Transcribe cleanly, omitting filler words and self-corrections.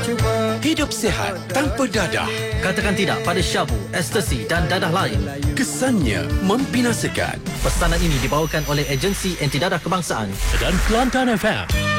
Hidup sihat tanpa dadah. Katakan tidak pada syabu, ekstasi dan dadah lain. Kesannya membinasakan. Pesanan ini dibawakan oleh Agensi Anti Dadah Kebangsaan dan Kelantan FM.